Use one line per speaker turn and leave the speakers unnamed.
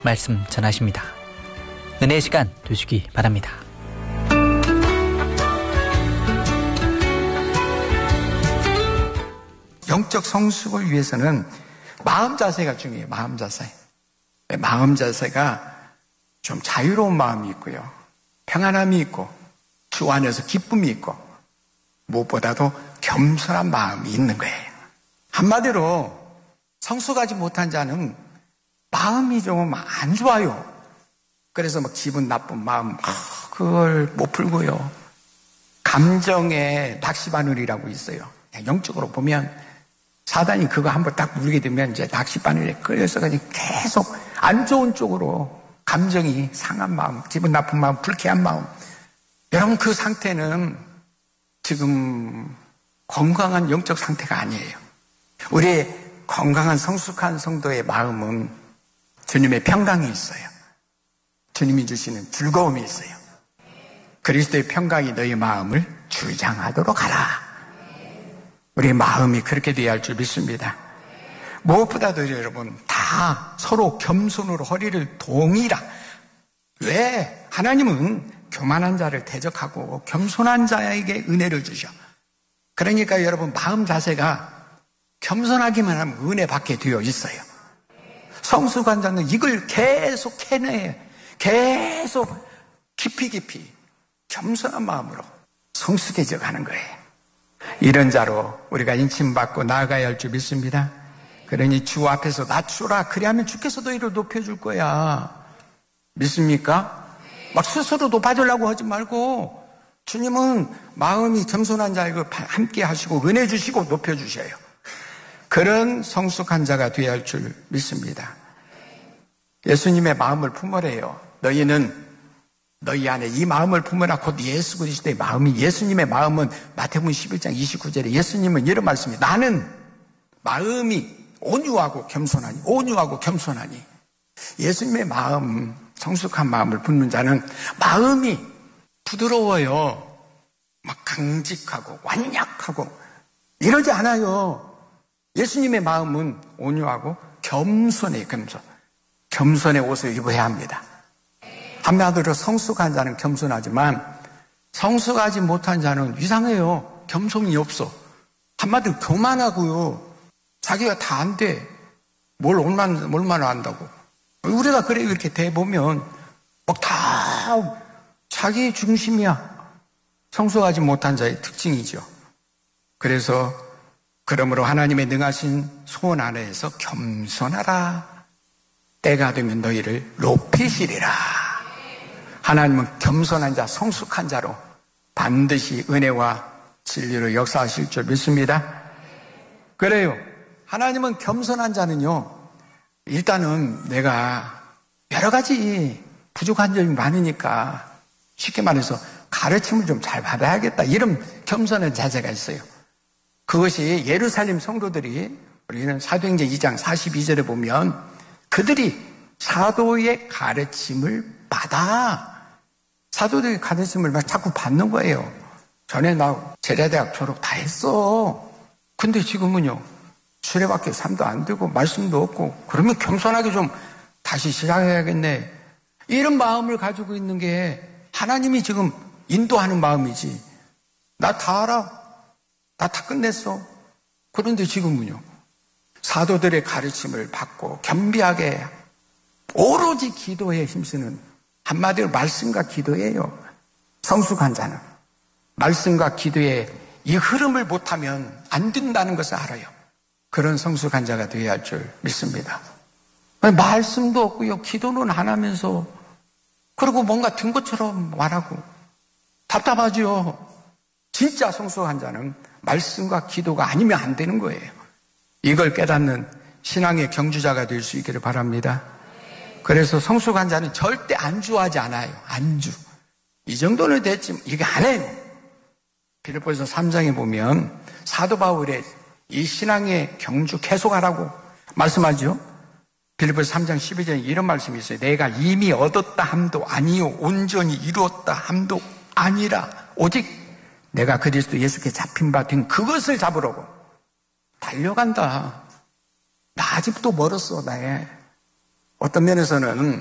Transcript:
말씀 전하십니다. 은혜의 시간 되시기 바랍니다.
영적 성숙을 위해서는 마음 자세가 중요해요. 마음 자세. 마음 자세가 좀 자유로운 마음이 있고요, 평안함이 있고, 주 안에서 기쁨이 있고, 무엇보다도 겸손한 마음이 있는 거예요. 한마디로 성숙하지 못한 자는 마음이 좀 안 좋아요. 그래서 막 기분 나쁜 마음 그걸 못 풀고요. 감정의 낚시바늘이라고 있어요. 영적으로 보면 사단이 그거 한번 딱 물게 되면 이제 낚시바늘에 끌려서 그냥 계속 안 좋은 쪽으로, 감정이 상한 마음, 기분 나쁜 마음, 불쾌한 마음. 여러분, 그 상태는 지금 건강한 영적 상태가 아니에요. 우리의 건강한 성숙한 성도의 마음은 주님의 평강이 있어요. 주님이 주시는 즐거움이 있어요. 그리스도의 평강이 너희 마음을 주장하도록 하라. 우리의 마음이 그렇게 되어야 할 줄 믿습니다. 무엇보다도 여러분, 다 서로 겸손으로 허리를 동이라. 왜? 하나님은 교만한 자를 대적하고 겸손한 자에게 은혜를 주셔. 그러니까 여러분, 마음 자세가 겸손하기만 하면 은혜 받게 되어 있어요. 성숙한 자는 이걸 계속 캐내요. 계속 깊이 겸손한 마음으로 성숙해져 가는 거예요. 이런 자로 우리가 인침받고 나아가야 할 줄 믿습니다. 그러니 주 앞에서 낮추라. 그리하면 주께서 너희를 높여줄 거야. 믿습니까? 막 스스로 높아지려고 하지 말고, 주님은 마음이 겸손한 자에게 함께 하시고 은혜 주시고 높여주셔요. 그런 성숙한 자가 되어야 할 줄 믿습니다. 예수님의 마음을 품으래요. 너희는 너희 안에 이 마음을 품으라. 곧 예수 그리스도의 마음이, 예수님의 마음은 마태복음 11장 29절에 예수님은 이런 말씀이에요. 나는 마음이 온유하고 겸손하니. 예수님의 마음, 성숙한 마음을 품는 자는 마음이 부드러워요. 막 강직하고 완약하고 이러지 않아요. 예수님의 마음은 온유하고 겸손해요. 겸손의 옷을 입어야 합니다. 한마디로 성숙한 자는 겸손하지만 성숙하지 못한 자는 이상해요. 겸손이 없어. 한마디로 교만하고요. 자기가 다 안 돼. 뭘 얼마나 안다고. 우리가 그래 이렇게 대보면 막 다 자기 중심이야. 성숙하지 못한 자의 특징이죠. 그러므로 하나님의 능하신 소원 안에서 겸손하라. 때가 되면 너희를 높이시리라. 하나님은 겸손한 자, 성숙한 자로 반드시 은혜와 진리로 역사하실 줄 믿습니다. 그래요. 하나님은 겸손한 자는요, 일단은 내가 여러 가지 부족한 점이 많으니까 쉽게 말해서 가르침을 좀 잘 받아야겠다, 이런 겸손한 자세가 있어요. 그것이 예루살렘 성도들이, 우리는 사도행전 2장 42절에 보면 그들이 사도의 가르침을 받아. 사도들의 가르침을 자꾸 받는 거예요. 전에 나 제자대학 졸업 다 했어. 근데 지금은요, 수레밖에 삶도 안 되고 말씀도 없고, 그러면 겸손하게 좀 다시 시작해야겠네. 이런 마음을 가지고 있는 게 하나님이 지금 인도하는 마음이지. 나 다 알아. 나 다 끝냈어. 그런데 지금은요, 사도들의 가르침을 받고 겸비하게 오로지 기도에 힘쓰는, 한마디로 말씀과 기도예요. 성숙한 자는 말씀과 기도의 이 흐름을 못하면 안 된다는 것을 알아요. 그런 성숙한 자가 되어야 할 줄 믿습니다. 말씀도 없고요, 기도는 안 하면서, 그리고 뭔가 된 것처럼 말하고 답답하죠. 진짜 성숙한 자는 말씀과 기도가 아니면 안 되는 거예요. 이걸 깨닫는 신앙의 경주자가 될 수 있기를 바랍니다. 그래서 성숙한 자는 절대 안주하지 않아요. 안주. 이 정도는 됐지만 이게 안 해요. 빌립보서 3장에 보면 사도 바울의 이 신앙의 경주 계속하라고 말씀하죠. 빌립보서 3장 12절에 이런 말씀이 있어요. 내가 이미 얻었다 함도 아니요 온전히 이루었다 함도 아니라 오직 내가 그리스도 예수께 잡힌 바 된 그것을 잡으려고 달려간다. 나 아직도 멀었어. 나의 어떤 면에서는